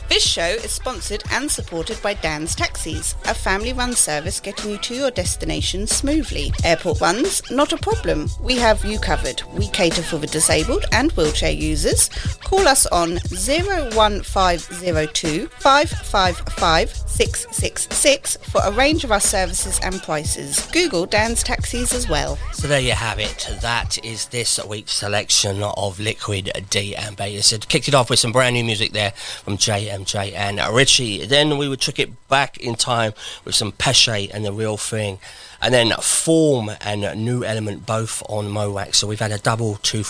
This show is sponsored and supported by Dan's Taxis, a family-run service getting you to your destination smoothly. Airport runs, not a problem. We have you covered. We cater for the disabled and wheelchair users. Call us on 01502 555 666 for a range of our services and prices. Google Dan's Taxis as well. So there you have it. That is this week's selection of Liquid D&B. I said, kicked it off with some brand new music there from JMJ and Richie. Then we would trick it back in time with some Pesce and The Real Thing. And then Form and New Element both on Mowax. So we've had a double 2